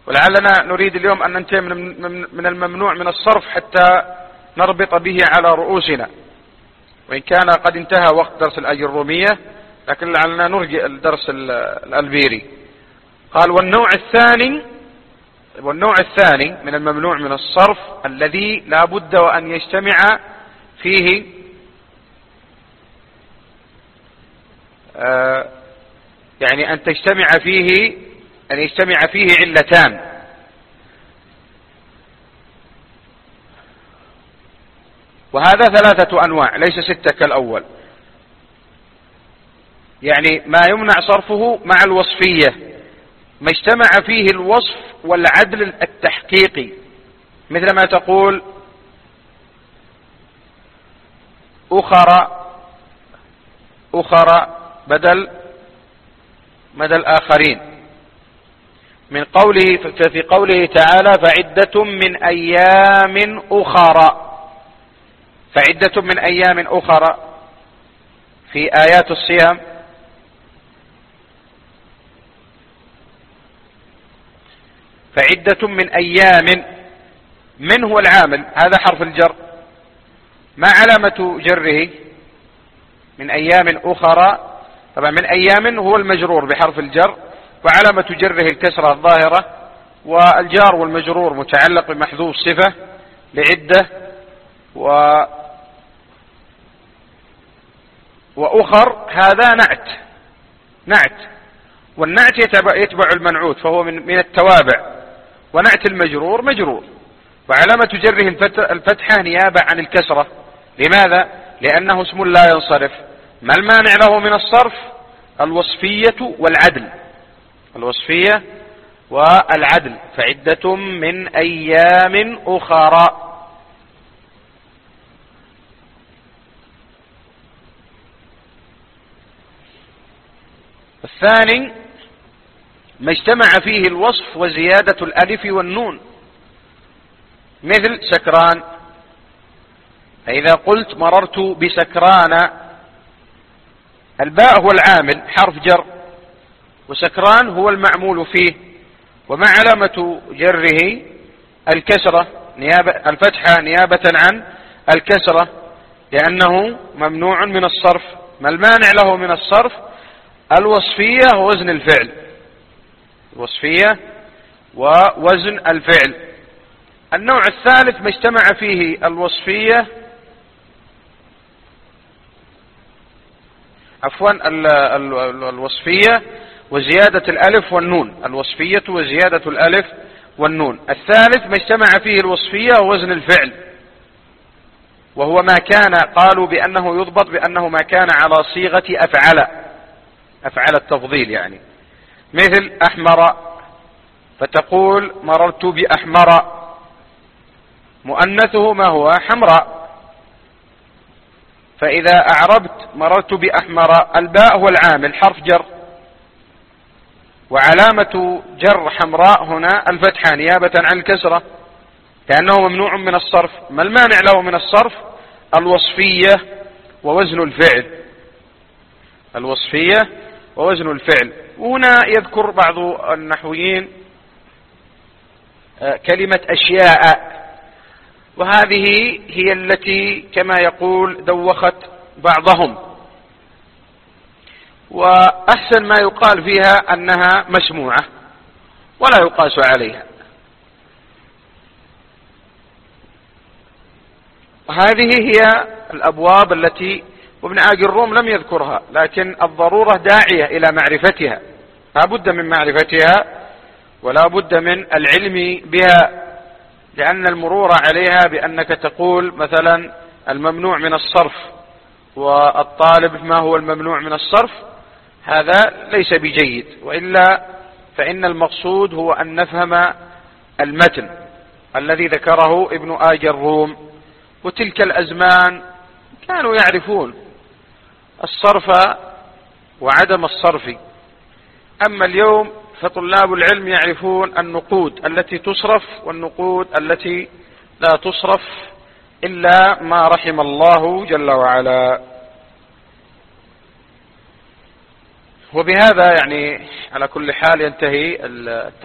ولعلنا نريد اليوم أن ننتهي من الممنوع من الصرف حتى نربط به على رؤوسنا، وإن كان قد انتهى وقت درس الأجرومية، لكن لعلنا نرجئ الدرس الألبيري. قال والنوع الثاني من الممنوع من الصرف الذي لا بد وأن يجتمع فيه يعني أن يجتمع فيه علتان. وهذا 3 أنواع ليس 6 كالأول، يعني ما يمنع صرفه مع الوصفية ما اجتمع فيه الوصف والعدل التحقيقي، مثل ما تقول أخر بدل آخرين، من قوله في قوله تعالى فعدة من أيام أخرى في آيات الصيام، فعدة من أيام، من هو العامل، هذا حرف الجر، ما علامة جره؟ من أيام أخرى، طبعا من أيام هو المجرور بحرف الجر، وعلامة جره الكسرة الظاهرة، والجار والمجرور متعلق بمحذوف صفة لعدة، وأخر هذا نعت، والنعت يتبع المنعوت فهو من التوابع، ونعت المجرور مجرور، وعلامة جره الفتحة نيابة عن الكسرة. لماذا؟ لأنه اسم لا ينصرف. ما المانع له من الصرف؟ الوصفية والعدل، فعدة من أيام أخرى. الثاني ما اجتمع فيه الوصف وزيادة الألف والنون، مثل سكران، فإذا قلت مررت بسكران، الباء هو العامل حرف جر، وسكران هو المعمول فيه، وما علامة جره الكسرة الفتحة نيابة عن الكسرة، لأنه ممنوع من الصرف. ما المانع له من الصرف؟ الوصفية ووزن الفعل. النوع الثالث ما اجتمع فيه الوصفية وزيادة الألف والنون. الثالث ما اجتمع فيه الوصفية ووزن الفعل، وهو ما كان قالوا بأنه يضبط بأنه ما كان على صيغة أفعل التفضيل، يعني مثل أحمر، فتقول مررت بأحمر، مؤنثه ما هو؟ حمراء. فإذا أعربت مررت بأحمر، الباء هو العامل حرف جر، وعلامة جر حمراء هنا الفتحة نيابة عن الكسرة، لأنه ممنوع من الصرف. ما المانع له من الصرف؟ الوصفية ووزن الفعل. وهنا يذكر بعض النحويين كلمة أشياء، وهذه هي التي كما يقول دوخت بعضهم، وأحسن ما يقال فيها أنها مسموعة ولا يقاس عليها. وهذه هي الأبواب التي وابن آجروم لم يذكرها، لكن الضرورة داعية إلى معرفتها، لا بد من معرفتها ولا بد من العلم بها، لأن المرور عليها بأنك تقول مثلا الممنوع من الصرف والطالب ما هو الممنوع من الصرف، هذا ليس بجيد، وإلا فإن المقصود هو أن نفهم المتن الذي ذكره ابن آجروم. وتلك الأزمان كانوا يعرفون الصرف وعدم الصرف، أما اليوم فطلاب العلم يعرفون النقود التي تصرف والنقود التي لا تصرف إلا ما رحم الله جل وعلا. وبهذا يعني على كل حال ينتهي